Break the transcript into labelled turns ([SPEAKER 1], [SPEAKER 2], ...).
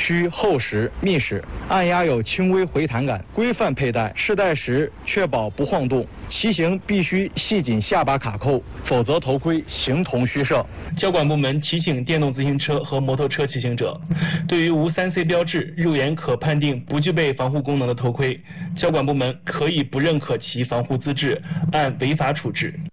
[SPEAKER 1] 需厚实密实，按压有轻微回弹感，规范佩戴。试戴时确保不晃动。骑行必须系紧下巴卡扣，否则头盔形同虚设。
[SPEAKER 2] 交管部门提醒电动自行车和摩托车骑行者，对于无3C 标志、肉眼可判定不具备防护功能的头盔，交管部门可以不认可其防护资质，按违法处置。